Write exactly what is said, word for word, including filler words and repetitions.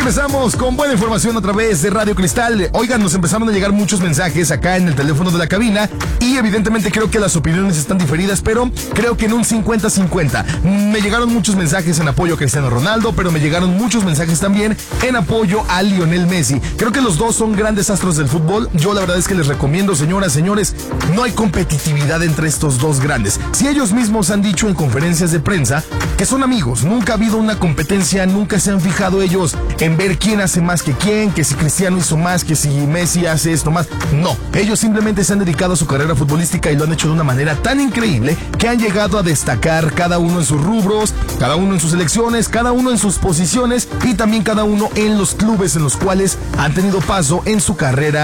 Regresamos con buena información a través de Radio Cristal. Oigan, nos empezaron a llegar muchos mensajes acá en el teléfono de la cabina y evidentemente creo que las opiniones están diferidas, pero creo que en un cincuenta cincuenta. Me llegaron muchos mensajes en apoyo a Cristiano Ronaldo, pero me llegaron muchos mensajes también en apoyo a Lionel Messi. Creo que los dos son grandes astros del fútbol. Yo la verdad es que les recomiendo, señoras, señores, no hay competitividad entre estos dos grandes. Si ellos mismos han dicho en conferencias de prensa que son amigos, nunca ha habido una competencia, nunca se han fijado ellos en ver quién hace más que quién, que si Cristiano hizo más, que si Messi hace esto más. No, ellos simplemente se han dedicado a su carrera futbolística y lo han hecho de una manera tan increíble que han llegado a destacar cada uno en sus rubros, cada uno en sus selecciones, cada uno en sus posiciones y también cada uno en los clubes en los cuales han tenido paso en su carrera